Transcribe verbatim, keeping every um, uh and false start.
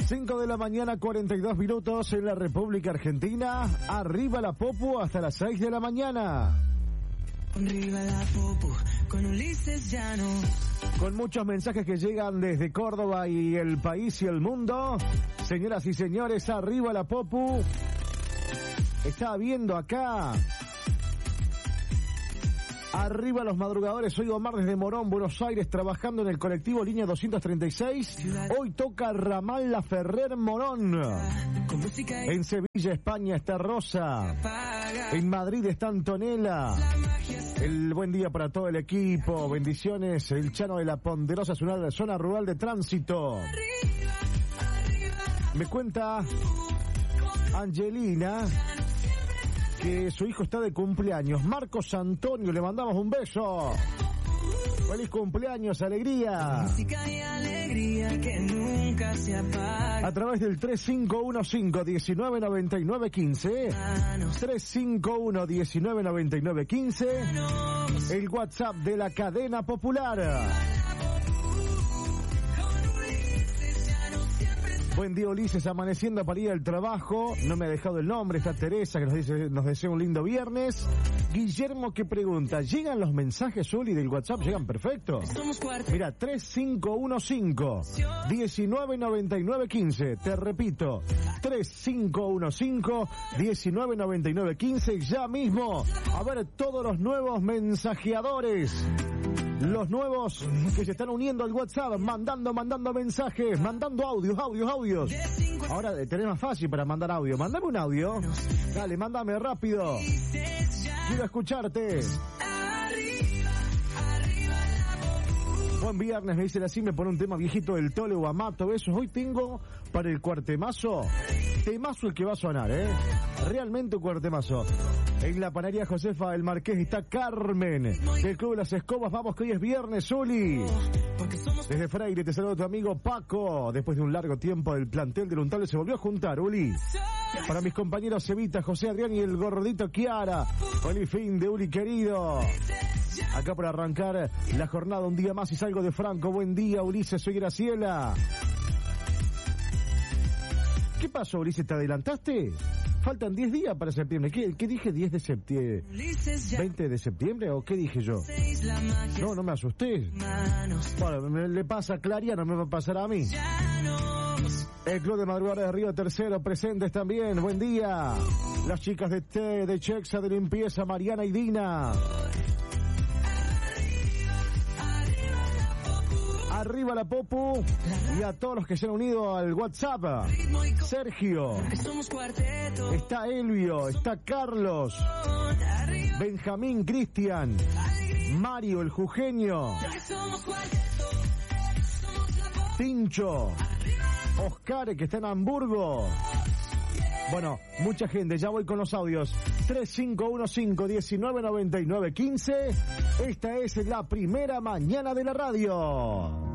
cinco de la mañana, cuarenta y dos minutos en la República Argentina. Arriba la Popu hasta las seis de la mañana. Arriba la Popu con Ulises Llano. Con muchos mensajes que llegan desde Córdoba y el país y el mundo. Señoras y señores, arriba la Popu. Está viendo acá. Arriba los madrugadores, soy Omar desde Morón, Buenos Aires, trabajando en el colectivo línea doscientos treinta y seis. Hoy toca Ramal La Ferrer Morón. En Sevilla, España, está Rosa. En Madrid está Antonella. El buen día para todo el equipo, bendiciones. El Chano de la Ponderosa, zona, zona rural de tránsito. Me cuenta Angelina que su hijo está de cumpleaños. Marcos Antonio, le mandamos un beso. Feliz cumpleaños, alegría. Música y alegría que nunca se apaga. A través del tres cinco uno cinco, uno nueve nueve nueve uno cinco. tres cinco uno, uno nueve nueve nueve uno cinco. El WhatsApp de la cadena popular. Buen día, Ulises, amaneciendo para ir al trabajo. No me ha dejado el nombre, está Teresa que nos dice, nos desea un lindo viernes. Guillermo que pregunta, ¿llegan los mensajes, Uli, del WhatsApp? ¿Llegan perfecto? Mira, tres cinco uno cinco, uno nueve nueve nueve uno cinco. Te repito, tres cinco uno cinco, uno nueve nueve nueve uno cinco. Ya mismo, a ver todos los nuevos mensajeadores. Los nuevos que se están uniendo al WhatsApp, mandando, mandando mensajes, mandando audios, audios, audios. Ahora tenés más fácil para mandar audio. Mándame un audio. Dale, mándame rápido. Quiero escucharte. Buen viernes, me dice así, me pone un tema viejito del Tole o Amato, besos. Hoy tengo para el cuartemazo, temazo el que va a sonar, ¿eh? Realmente un cuartemazo. En la panadería Josefa del Marqués está Carmen, del Club de las Escobas. Vamos que hoy es viernes, Uli. Desde Freire te saludo tu amigo Paco. Después de un largo tiempo el plantel del Untable se volvió a juntar, Uli. Para mis compañeros Evita, José Adrián y el gordito Kiara. Feliz fin de Uli querido. Acá para arrancar la jornada un día más y salgo de Franco. Buen día, Ulises, soy Graciela. ¿Qué pasó, Ulises? ¿Te adelantaste? Faltan diez días para septiembre. ¿Qué, qué dije? diez de septiembre. ¿veinte de septiembre o qué dije yo? No, no me asusté. Bueno, me, le pasa a Claria, no me va a pasar a mí. El Club de Madrugada de Río Tercero presentes también. Buen día. Las chicas de T, de Chexa, de Limpieza, Mariana y Dina. Arriba la Popu y a todos los que se han unido al WhatsApp. Sergio, está Elvio, está Carlos, Benjamín, Cristian, Mario, el jujeño, Tincho, Oscar, que está en Hamburgo. Bueno, mucha gente, ya voy con los audios. tres cinco uno cinco, uno nueve nueve nueve uno cinco. Esta es la primera mañana de la radio.